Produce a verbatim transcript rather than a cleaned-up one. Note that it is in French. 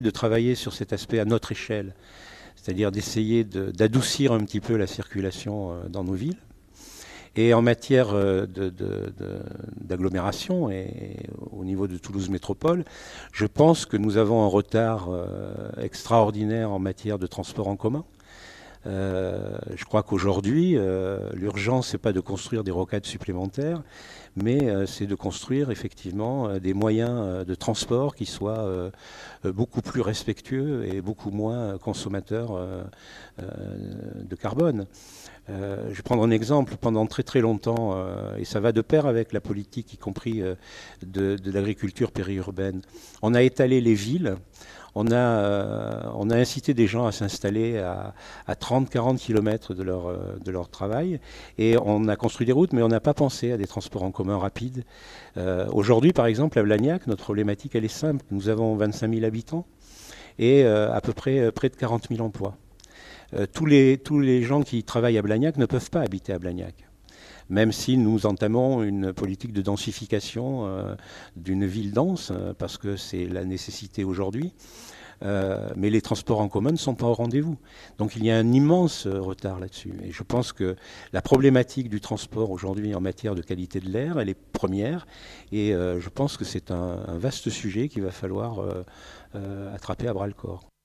de travailler sur cet aspect à notre échelle, c'est-à-dire d'essayer de, d'adoucir un petit peu la circulation euh, dans nos villes. Et en matière euh, de, de, de, d'agglomération et au niveau de Toulouse Métropole, je pense que nous avons un retard euh, extraordinaire en matière de transport en commun. Euh, je crois qu'aujourd'hui, euh, l'urgence, c'est pas de construire des rocades supplémentaires, mais euh, c'est de construire effectivement euh, des moyens euh, de transport qui soient euh, euh, beaucoup plus respectueux et beaucoup moins consommateurs euh, euh, de carbone. Euh, je vais prendre un exemple. Pendant très très longtemps, euh, et ça va de pair avec la politique, y compris euh, de, de l'agriculture périurbaine, on a étalé les villes. On a, euh, on a incité des gens à s'installer à, à trente à quarante kilomètres de leur, euh, de leur travail. Et on a construit des routes, mais on n'a pas pensé à des transports en commun rapides. Euh, aujourd'hui, par exemple, à Blagnac, notre problématique, elle est simple. Nous avons vingt-cinq mille habitants et euh, à peu près euh, près de quarante mille emplois. Euh, tous, les, tous les gens qui travaillent à Blagnac ne peuvent pas habiter à Blagnac. Même si nous entamons une politique de densification euh, d'une ville dense, euh, parce que c'est la nécessité aujourd'hui, euh, mais les transports en commun ne sont pas au rendez-vous. Donc il y a un immense euh, retard là-dessus. Et je pense que la problématique du transport aujourd'hui en matière de qualité de l'air, elle est première, et euh, je pense que c'est un, un vaste sujet qu'il va falloir euh, euh, attraper à bras-le-corps.